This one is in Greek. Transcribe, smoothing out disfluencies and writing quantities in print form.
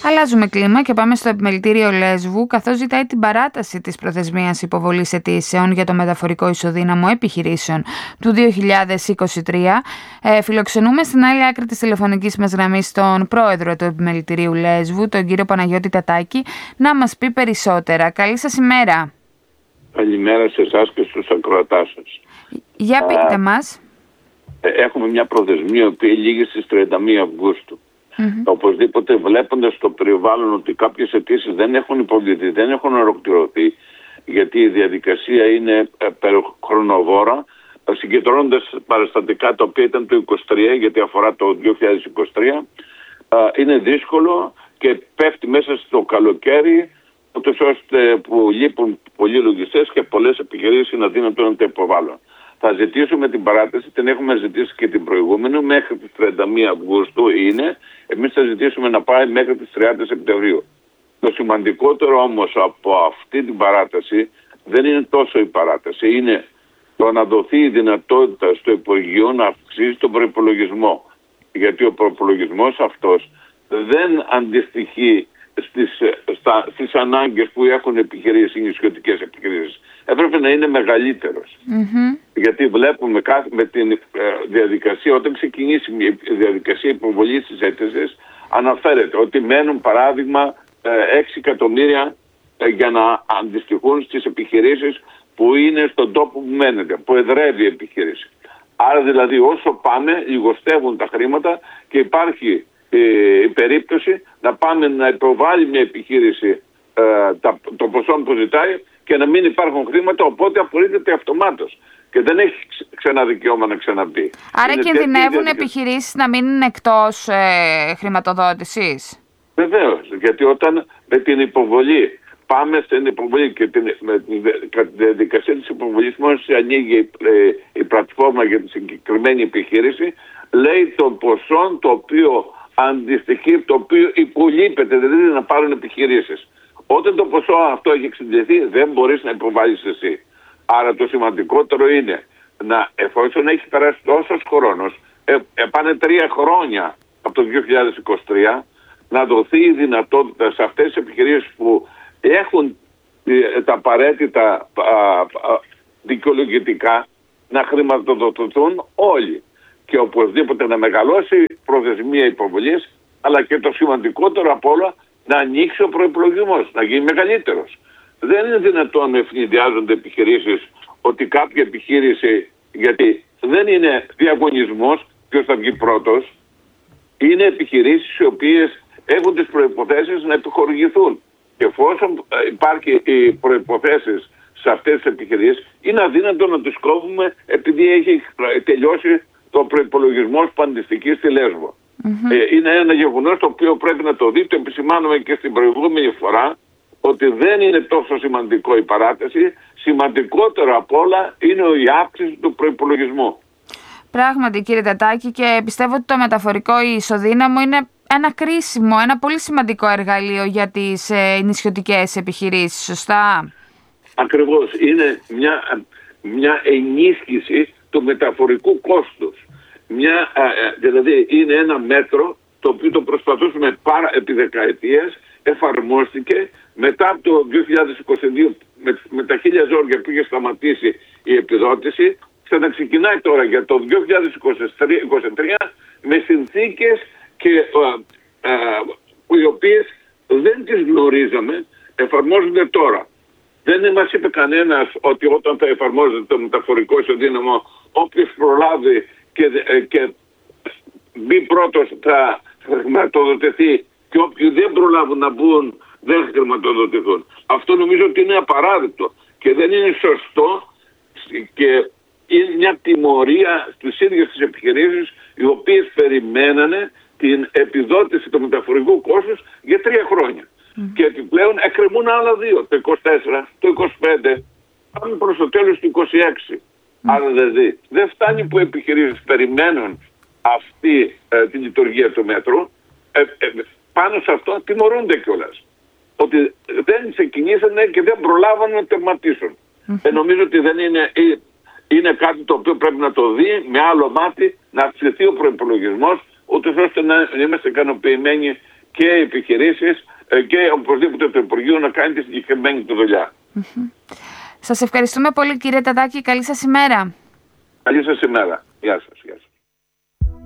Αλλάζουμε κλίμα και πάμε στο επιμελητήριο Λέσβου, καθώς ζητάει την παράταση της προθεσμίας υποβολής αιτήσεων για το μεταφορικό ισοδύναμο επιχειρήσεων του 2023. Φιλοξενούμε στην άλλη άκρη της τηλεφωνικής μας γραμμής τον πρόεδρο του επιμελητηρίου Λέσβου, τον κύριο Παναγιώτη Τατάκη, να μας πει περισσότερα. Καλή σας ημέρα. Καλημέρα σε εσάς και στους ακροατάς σας. Για πείτε μας. Έχουμε μια προθεσμία που λήγει στις 31 Αυγούστου. Οπωσδήποτε, βλέποντας το περιβάλλον ότι κάποιες αιτήσεις δεν έχουν υποβληθεί, δεν έχουν ολοκληρωθεί, γιατί η διαδικασία είναι χρονοβόρα, συγκεντρώνοντας παραστατικά τα οποία ήταν το 2023, γιατί αφορά το 2023, είναι δύσκολο και πέφτει μέσα στο καλοκαίρι, ούτως ώστε που λείπουν πολλοί λογιστές και πολλές επιχειρήσεις είναι αδύνατο να τα υποβάλουν. Θα ζητήσουμε την παράταση, την έχουμε ζητήσει και την προηγούμενη, μέχρι τις 31 Αυγούστου είναι. Εμείς θα ζητήσουμε να πάει μέχρι τις 30 Σεπτεμβρίου. Το σημαντικότερο όμως από αυτή την παράταση δεν είναι τόσο η παράταση, είναι το να δοθεί η δυνατότητα στο Υπουργείο να αυξήσει τον προϋπολογισμό. Γιατί ο προϋπολογισμός αυτός δεν αντιστοιχεί στις ανάγκες που έχουν επιχειρήσεις, οι νησιωτικές επιχειρήσεις. Έπρεπε να είναι μεγαλύτερος. Γιατί βλέπουμε με την διαδικασία, όταν ξεκινήσει η διαδικασία υποβολής της αίτησης, αναφέρεται ότι μένουν παράδειγμα 6 εκατομμύρια για να αντιστοιχούν στις επιχειρήσεις που είναι στον τόπο που μένετε, που εδρεύει η επιχείρηση. Άρα δηλαδή όσο πάμε λιγοστεύουν τα χρήματα και υπάρχει η περίπτωση να πάμε να υποβάλει μια επιχείρηση το ποσό που ζητάει και να μην υπάρχουν χρήματα, οπότε απορρίπτεται αυτομάτως και δεν έχει ξανά δικαίωμα να ξαναμπεί. Άρα κινδυνεύουν επιχειρήσεις να μείνουν εκτός χρηματοδότησης. Βεβαίως, γιατί όταν με την υποβολή πάμε στην υποβολή και κατά τη διαδικασία της υποβολής, μόλις ανοίγει η πλατφόρμα για τη συγκεκριμένη επιχείρηση, λέει το ποσό το οποίο αντιστοιχεί, το οποίο υπολείπεται, δηλαδή να πάρουν επιχειρήσεις. Όταν το ποσό αυτό έχει εξαντληθεί, δεν μπορείς να υποβάλεις εσύ. Άρα το σημαντικότερο είναι να, εφόσον έχει περάσει τόσος χρόνος, πάνε 3 χρόνια από το 2023, να δοθεί η δυνατότητα σε αυτές τις επιχειρήσεις που έχουν τα απαραίτητα δικαιολογητικά να χρηματοδοτηθούν όλοι. Και οπωσδήποτε να μεγαλώσει η προθεσμία υποβολής, αλλά και το σημαντικότερο απ' όλα, να ανοίξει ο προϋπολογισμός, να γίνει μεγαλύτερος. Δεν είναι δυνατόν να ευνηδιάζονται επιχειρήσεις ότι κάποια επιχείρηση, γιατί δεν είναι διαγωνισμός ποιος θα βγει πρώτος, είναι επιχειρήσεις οι οποίες έχουν τις προϋποθέσεις να επιχορηγηθούν. Και εφόσον υπάρχει οι προϋποθέσεις σε αυτές τις επιχειρήσεις, είναι αδύνατο να τους κόβουμε επειδή έχει τελειώσει το προϋπολογισμός που αντιστοιχεί στη Λέσβο. Είναι ένα γεγονός το οποίο πρέπει να το δει, το επισημάνουμε και στην προηγούμενη φορά, ότι δεν είναι τόσο σημαντικό η παράταση, σημαντικότερο απ' όλα είναι η αύξηση του προϋπολογισμού. Πράγματι κύριε Τατάκη, και πιστεύω ότι το μεταφορικό ισοδύναμο είναι ένα κρίσιμο, ένα πολύ σημαντικό εργαλείο για τις νησιωτικές επιχειρήσεις, σωστά? Ακριβώς, είναι μια ενίσχυση του μεταφορικού κόστους. Δηλαδή είναι ένα μέτρο το οποίο το προσπαθούσαμε επί δεκαετίες, εφαρμόστηκε μετά από το 2022 με τα 1000 ζόρια που είχε σταματήσει η επιδότηση, ξαναξεκινάει τώρα για το 2023 με συνθήκες και, οι οποίες δεν τις γνωρίζαμε, εφαρμόζονται τώρα. Δεν μας είπε κανένας ότι όταν θα εφαρμόζεται το μεταφορικό ισοδύναμο, όποιος προλάβει και μπει πρώτος θα χρηματοδοτηθεί και όποιοι δεν προλάβουν να μπουν δεν χρηματοδοτηθούν. Αυτό νομίζω ότι είναι απαράδεκτο και δεν είναι σωστό και είναι μια τιμωρία στις ίδιες τις επιχειρήσεις οι οποίες περιμένανε την επιδότηση του μεταφορικού κόστους για 3 χρόνια. Και επιπλέον εκκρεμούν άλλα 2, το 24, το 25, πάμε προς το τέλος του 26. Άρα δηλαδή δεν φτάνει που οι επιχειρήσεις περιμένουν αυτή τη λειτουργία του μέτρου, πάνω σε αυτό τιμωρούνται κιόλας. Ότι δεν ξεκινήσανε και δεν προλάβανε να τερματίσουν. Νομίζω ότι δεν είναι κάτι το οποίο πρέπει να το δει με άλλο μάτι, να αυξηθεί ο προϋπολογισμός, ούτως ώστε να είμαστε ικανοποιημένοι και επιχειρήσεις και οπωσδήποτε το Υπουργείο να κάνει τη συγκεκριμένη του δουλειά. Σας ευχαριστούμε πολύ, κύριε Τατάκη. Καλή σας ημέρα. Καλή σας ημέρα. Γεια σας.